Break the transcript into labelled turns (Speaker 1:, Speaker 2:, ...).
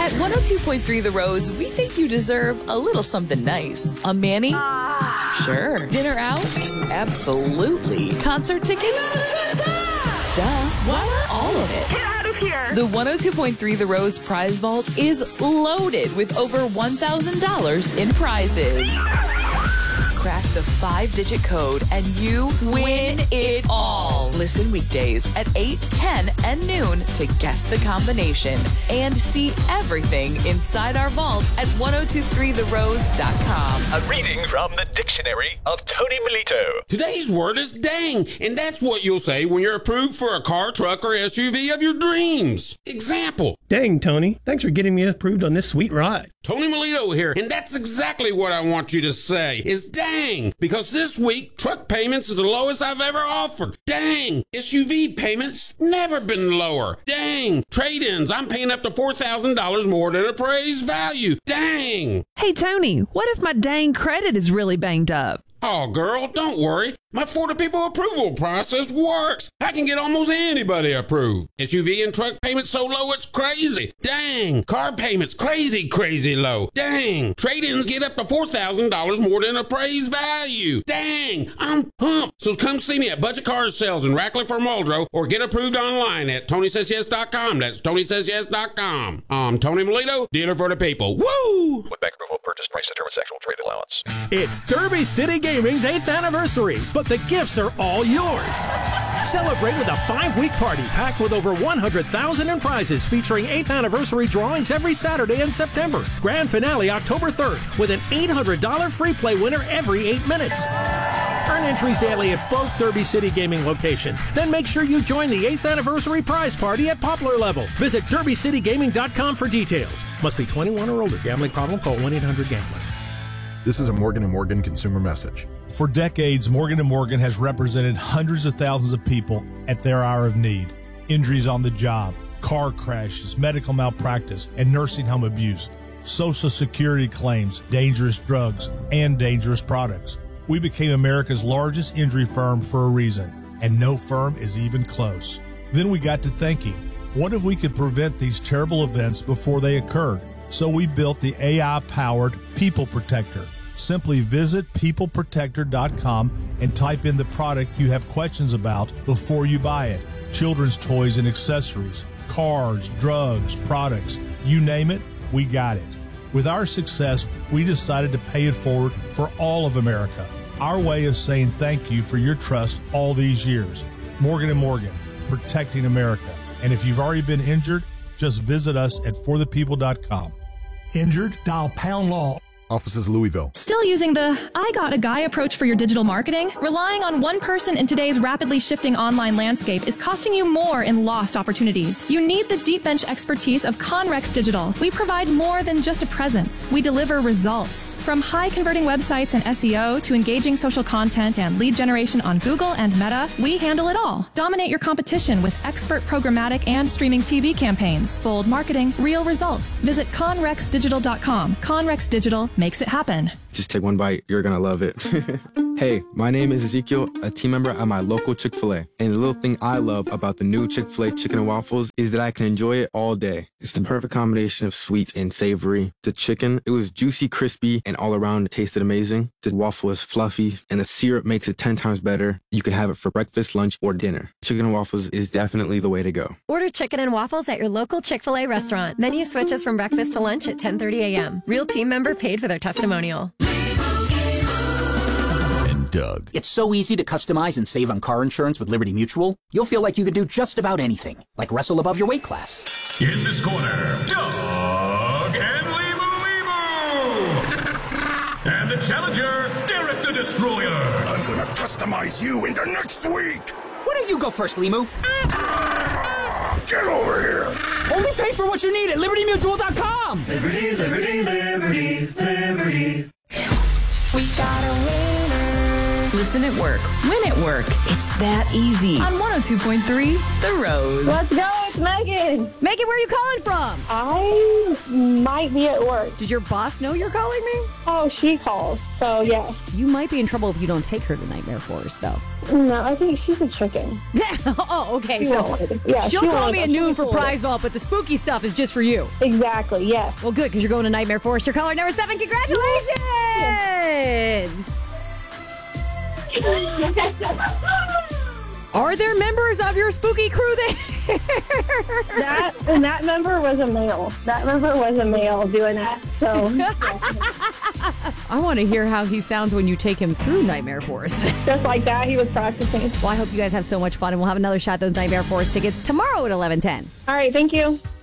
Speaker 1: At 102.3 The Rose, we think you deserve a little something nice. A mani? Sure. Dinner out? Absolutely. Concert tickets? Duh. Why not all of it?
Speaker 2: Get out of here!
Speaker 1: The 102.3 The Rose prize vault is loaded with over $1,000 in prizes. Crack the 5-digit code and you win it all. Listen weekdays at 8, 10, and noon to guess the combination and see everything inside our vault at 1023therose.com.
Speaker 3: A reading from the Dictionary of Tony Melito.
Speaker 4: Today's word is dang, and that's what you'll say when you're approved for a car, truck, or SUV of your dreams. Example.
Speaker 5: Dang, Tony. Thanks for getting me approved on this sweet ride.
Speaker 4: Tony Melito here, and that's exactly what I want you to say, is dang, because this week, truck payments is the lowest I've ever offered. Dang, SUV payments never been lower. Dang, trade-ins, I'm paying up to $4,000 more than appraised value. Dang.
Speaker 6: Hey, Tony, what if my dang credit is really banged up?
Speaker 4: Oh, girl, don't worry. My For the People approval process works. I can get almost anybody approved. SUV and truck payments so low it's crazy. Dang. Car payments crazy, crazy low. Dang. Trade-ins get up to $4,000 more than appraised value. Dang. I'm pumped. So come see me at Budget Car Sales in Ratcliffe or Muldrow or get approved online at TonySaysYes.com. That's TonySaysYes.com. I'm Tony Melito, dealer for the people. Woo!
Speaker 3: With bank approval, purchase price determines actual trade allowance.
Speaker 7: It's Derby City Gaming's 8th anniversary, but the gifts are all yours. Celebrate with a 5-week party packed with over 100,000 in prizes featuring 8th anniversary drawings every Saturday in September. Grand finale October 3rd with an $800 free play winner every 8 minutes. Earn entries daily at both Derby City Gaming locations. Then make sure you join the 8th anniversary prize party at Poplar level. Visit derbycitygaming.com for details. Must be 21 or older. Gambling problem? Call 1-800-GAMBLER.
Speaker 8: This is a Morgan & Morgan consumer message.
Speaker 9: For decades, Morgan & Morgan has represented hundreds of thousands of people at their hour of need. Injuries on the job, car crashes, medical malpractice, and nursing home abuse, Social Security claims, dangerous drugs, and dangerous products. We became America's largest injury firm for a reason, and no firm is even close. Then we got to thinking, what if we could prevent these terrible events before they occurred? So we built the AI-powered People Protector. Simply visit peopleprotector.com and type in the product you have questions about before you buy it. Children's toys and accessories, cars, drugs, products, you name it, we got it. With our success, we decided to pay it forward for all of America. Our way of saying thank you for your trust all these years. Morgan & Morgan, protecting America. And if you've already been injured, just visit us at forthepeople.com.
Speaker 10: Injured? Dial pound law.
Speaker 8: Offices Louisville.
Speaker 11: Still using the I got a guy approach for your digital marketing? Relying on one person in today's rapidly shifting online landscape is costing you more in lost opportunities. You need the deep bench expertise of Conrex Digital. We provide more than just a presence. We deliver results. From high converting websites and SEO to engaging social content and lead generation on Google and Meta, we handle it all. Dominate your competition with expert programmatic and streaming TV campaigns. Bold marketing, real results. Visit conrexdigital.com. Conrex Digital makes it happen.
Speaker 12: Just take one bite. You're going to love it. Hey, my name is Ezekiel, a team member at my local Chick-fil-A. And the little thing I love about the new Chick-fil-A chicken and waffles is that I can enjoy it all day. It's the perfect combination of sweet and savory. The chicken, it was juicy, crispy, and all around it tasted amazing. The waffle is fluffy, and the syrup makes it 10 times better. You can have it for breakfast, lunch, or dinner. Chicken and waffles is definitely the way to go.
Speaker 13: Order chicken and waffles at your local Chick-fil-A restaurant. Menu switches from breakfast to lunch at 10:30 a.m. Real team member paid for their testimonial.
Speaker 14: Doug. It's so easy to customize and save on car insurance with Liberty Mutual. You'll feel like you could do just about anything, like wrestle above your weight class.
Speaker 15: In this corner, Doug and Limu. And the challenger, Derek the Destroyer.
Speaker 16: I'm gonna customize you into next week.
Speaker 14: Why don't you go first, Limu?
Speaker 16: Get over here.
Speaker 14: Only pay for what you need at LibertyMutual.com.
Speaker 17: Liberty, liberty, liberty, liberty.
Speaker 18: We got a winner.
Speaker 1: Listen at work, win at work. It's that easy. On 102.3, The Rose.
Speaker 2: Let's go, it's Megan.
Speaker 17: Megan, where are you calling from?
Speaker 2: I might be at work.
Speaker 17: Does your boss know you're calling me?
Speaker 2: Oh, she calls, so yeah.
Speaker 17: You might be in trouble if you don't take her to Nightmare Forest, though.
Speaker 2: No, I think she's a chicken.
Speaker 17: Oh, okay.
Speaker 2: She'll
Speaker 17: call me at noon for prize vault, but the spooky stuff is just for you.
Speaker 2: Exactly, yes.
Speaker 17: Well, good, because you're going to Nightmare Forest. You're caller number 7. Congratulations! Are there members of your spooky crew there?
Speaker 2: That member was a male. That member was a male doing that. So
Speaker 17: I want to hear how he sounds when you take him through Nightmare Forest.
Speaker 2: Just like that, he was practicing.
Speaker 17: Well, I hope you guys have so much fun, and we'll have another shot at those Nightmare Forest tickets tomorrow at 11:10.
Speaker 2: All right, thank you.